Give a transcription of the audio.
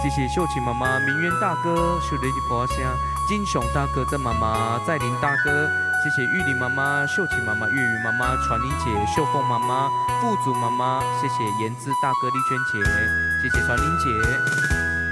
谢谢秀琴妈妈、明渊大哥、秀雷的婆香、金雄大哥的妈妈、在林大哥，谢谢玉林妈妈、秀琴妈妈、月鱼妈妈、传玲姐、秀凤妈妈、富祖妈妈，谢谢言之大哥、丽娟姐，谢谢传玲姐。